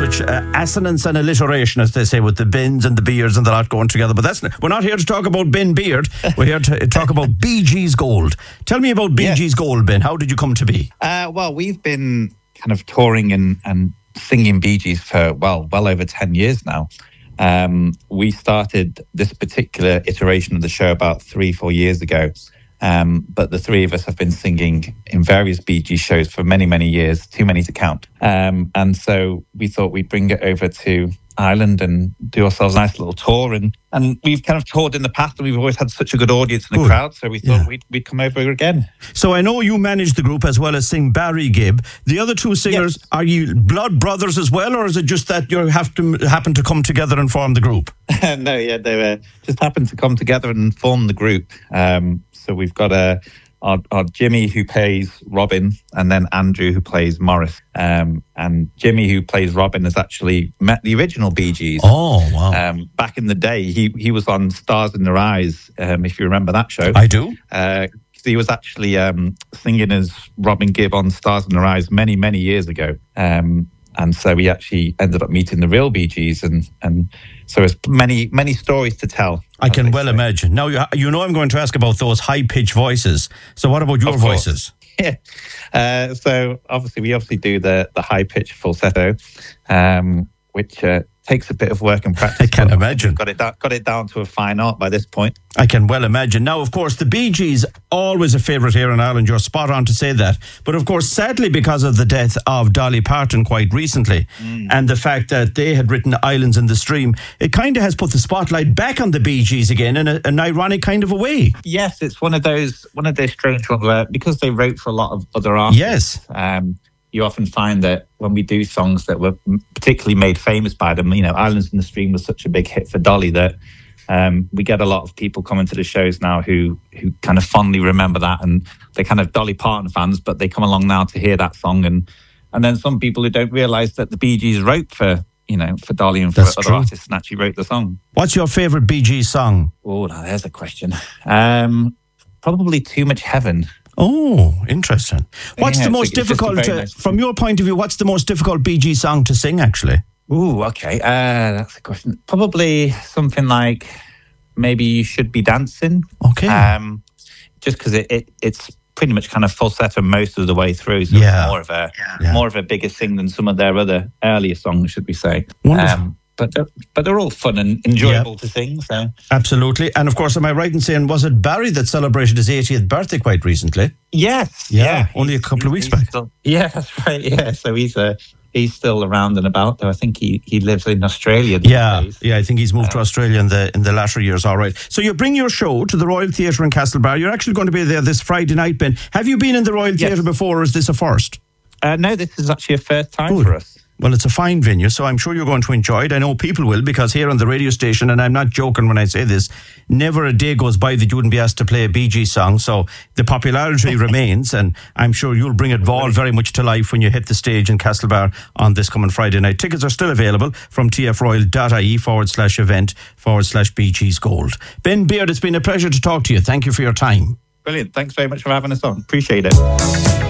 such assonance and alliteration, as they say, with the bins and the beards and the lot going together. But we're not here to talk about Ben Beard. We're here to talk about Bee Gees Gold. Tell me about Bee Gees Gold, Ben. How did you come to be? Well, we've been kind of touring and singing Bee Gees for, well over 10 years now. We started this particular iteration of the show about 3-4 years ago. But the three of us have been singing in various Bee Gees shows for many, many years, too many to count. And so we thought we'd bring it over to Ireland and do ourselves a nice little tour. And we've kind of toured in the past, and we've always had such a good audience in the crowd, so we thought we'd come over again. So I know you manage the group as well as sing Barry Gibb. The other two singers, are you blood brothers as well, or is it just that you happen to come together and form the group? No, they just happened to come together and form the group. So we've got our Jimmy, who plays Robin, and then Andrew, who plays Morris. And Jimmy, who plays Robin, has actually met the original Bee Gees. Oh, wow. Back in the day, he was on Stars in Their Eyes, if you remember that show. I do. He was actually singing as Robin Gibb on Stars in Their Eyes many, many years ago. And so we actually ended up meeting the real Bee Gees, and so there's many, many stories to tell. I can well imagine. Now, you know I'm going to ask about those high-pitched voices. So what about your voices? Yeah. So we obviously do the high-pitched falsetto, which takes a bit of work and practice. I can imagine. Got it down to a fine art by this point. I can well imagine. Now, of course, the Bee Gees, always a favourite here in Ireland. You're spot on to say that. But of course, sadly, because of the death of Dolly Parton quite recently, and the fact that they had written Islands in the Stream, it kind of has put the spotlight back on the Bee Gees again in an ironic kind of a way. Yes, it's one of those strange ones where, because they wrote for a lot of other artists. Yes. You often find that when we do songs that were particularly made famous by them, Islands in the Stream was such a big hit for Dolly that we get a lot of people coming to the shows now who kind of fondly remember that, and they're kind of Dolly Parton fans, but they come along now to hear that song. And then some people who don't realise that the Bee Gees wrote for Dolly and for other artists and actually wrote the song. What's your favourite Bee Gees song? Oh, now there's a question. Probably Too Much Heaven. Oh, interesting. What's the most difficult, nice from your point of view, what's the most difficult Bee Gees song to sing, actually? Ooh, okay. That's a question. Probably something like maybe You Should Be Dancing. Okay. Just because it's pretty much kind of falsetto most of the way through. So it's more of a bigger sing than some of their other earlier songs, should we say. Wonderful. But they're all fun and enjoyable to sing. So. Absolutely. And of course, am I right in saying, was it Barry that celebrated his 80th birthday quite recently? Yes. Yeah, only a couple of weeks back. That's right. Yeah, so he's still around and about, though. I think he lives in Australia these days. Yeah, I think he's moved to Australia in the latter years. All right. So you bring your show to the Royal Theatre in Castlebar. You're actually going to be there this Friday night, Ben. Have you been in the Royal Theatre before, or is this a first? No, this is actually a first time for us. Well, it's a fine venue, so I'm sure you're going to enjoy it. I know people will, because here on the radio station, and I'm not joking when I say this, never a day goes by that you wouldn't be asked to play a Bee Gees song. So the popularity remains, and I'm sure you'll bring it all very much to life when you hit the stage in Castlebar on this coming Friday night. Tickets are still available from tfroyal.ie/event/Bee Gees Gold. Ben Beard, it's been a pleasure to talk to you. Thank you for your time. Brilliant. Thanks very much for having us on. Appreciate it.